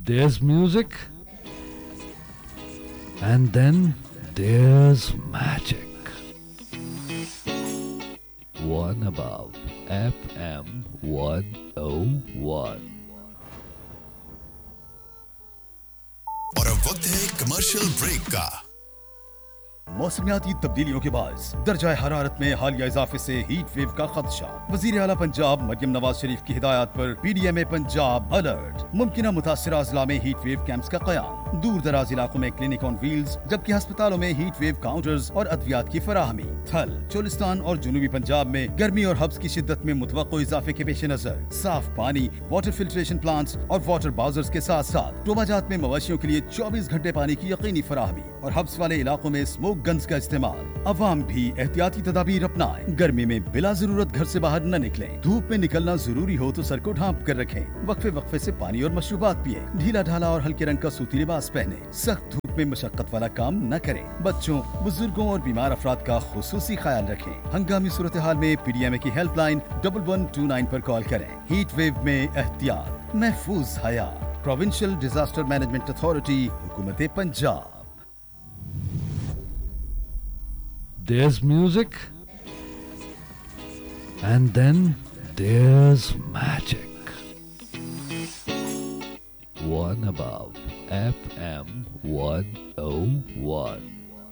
There's music, and then there's magic. One above FM 101. और अब वक्त है कमर्शियल ब्रेक का। मौसमियाती तब्दीलियों के बायस दर्जा हरारत में हालिया इजाफे से हीट वेव का खदशा। वजीर आला पंजाब मरियम नवाज शरीफ की हिदायत पर PDMA पंजाब अलर्ट। मुमकिन मुतासिरा अजला में हीट वेव कैंप्स का क़याम। दूर दराज इलाकों में क्लिनिक ऑन व्हील्स, जबकि अस्पतालों में हीट वेव काउंटर्स और अद्वियात की फराहमी। थल, चोलिस्तान और जुनूबी पंजाब में गर्मी और हब्स की शिद्दत में मुतवक्को इजाफे के पेश नजर साफ पानी, वाटर फिल्ट्रेशन प्लांट्स और वाटर बाउजर्स के साथ साथ टोबाजात में मवेशियों के लिए 24 घंटे पानी की यकीनी फराहमी और हब्स वाले इलाकों में स्मोक गन्स का इस्तेमाल। अवाम भी एहतियाती तदाबीर अपनाएं। गर्मी में बिला जरूरत घर से बाहर न निकलें। धूप में निकलना जरूरी हो तो सर को ढांप कर रखें। वक्फे वक्फे से पानी और मशरूबात पिए। ढीला ढाला और हल्के रंग का सूती लिबास पहने। सख्त धूप में मशक्कत वाला काम न करें। बच्चों, बुजुर्गों और बीमार अफराद का खुसूसी ख्याल रखें। हंगामी सूरत हाल में PDMA की हेल्पलाइन 1129 पर कॉल करें। हीट वेव में एहतियात, महफूज हयात। प्रोविंशियल डिजास्टर मैनेजमेंट अथॉरिटी, हुकूमत Punjab. There's music, and then there's magic. One above FM 101.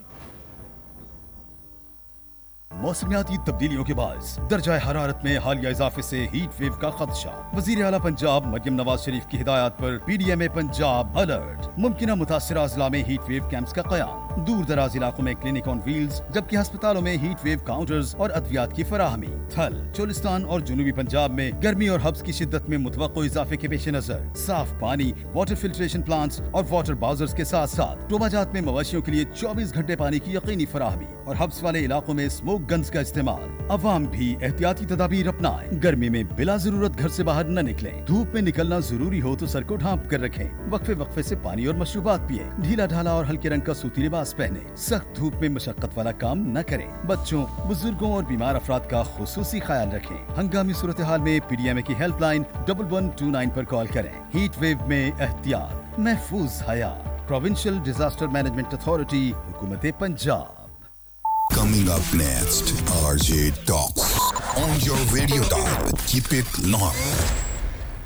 मौसमियाती तब्दीलियों के बायस दर्जा हरारत में हालिया इजाफे से हीट वेव का खदशा। वजीर आला पंजाब मरियम नवाज शरीफ की हिदायत पर PDMA पंजाब अलर्ट। मुमकिन मुतासिरा अजला में हीट वेव कैंप्स का क़याम। दूर दराज इलाकों में क्लिनिक ऑन व्हील्स, जबकि अस्पतालों में हीट वेव काउंटर्स और अद्वियात की फराहमी। थल, चोलिस्तान और जुनूबी पंजाब में गर्मी और हब्स की शिद्दत में मुतवक्को इजाफे के पेश नजर साफ पानी, वाटर फिल्ट्रेशन प्लांट्स और वाटर बाउजर्स के साथ साथ टोबाजात में मवेशियों के लिए 24 घंटे पानी की यकीनी फराहमी और हब्स वाले इलाकों में स्मोक गन्स का इस्तेमाल। अवाम भी एहतियाती तदाबीर अपनाएं। गर्मी में बिला जरूरत घर से बाहर न निकलें। धूप में निकलना जरूरी हो तो सर को ढांप कर रखें। वक्फे वक्फे से पानी और मशरूबात पिए। ढीला ढाला और हल्के रंग का सूती लिबास पहने। सख्त धूप में मशक्कत वाला काम न करें। बच्चों, बुजुर्गों और बीमार अफराद का खुसूसी ख्याल रखें। हंगामी सूरत हाल में PDMA की हेल्पलाइन 1129 पर कॉल करें। हीट वेव में एहतियात, महफूज हयात। प्रोविंशियल डिजास्टर मैनेजमेंट अथॉरिटी, हुकूमत Punjab. Coming up next, RJ Talks on your radio dial. Keep it locked.